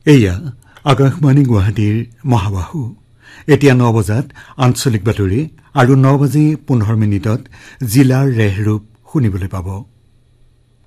এয়া আকাশবাণী গুৱাহাটীৰ মহাবাহু। এতিয়া 9 বজাত আঞ্চলিক বাতৰি আৰু 9:15 জিলাৰ ৰেহৰূপ শুনিবলৈ পাব।